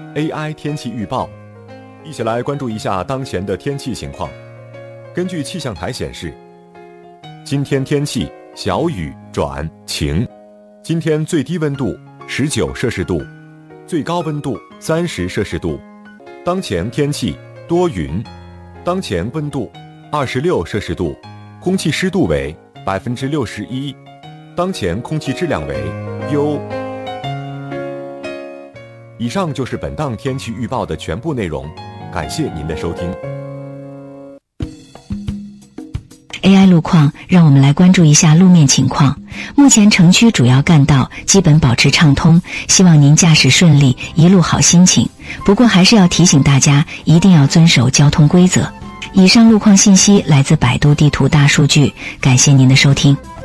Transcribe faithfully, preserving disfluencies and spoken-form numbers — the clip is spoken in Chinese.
A I 天气预报，一起来关注一下当前的天气情况。根据气象台显示，今天天气小雨转晴，今天最低温度十九摄氏度，最高温度三十摄氏度。当前天气多云，当前温度二十六摄氏度，空气湿度为百分之六十一，当前空气质量为优。以上就是本档天气预报的全部内容，感谢您的收听。 A I 路况，让我们来关注一下路面情况。目前城区主要干道基本保持畅通，希望您驾驶顺利，一路好心情。不过还是要提醒大家，一定要遵守交通规则。以上路况信息来自百度地图大数据，感谢您的收听。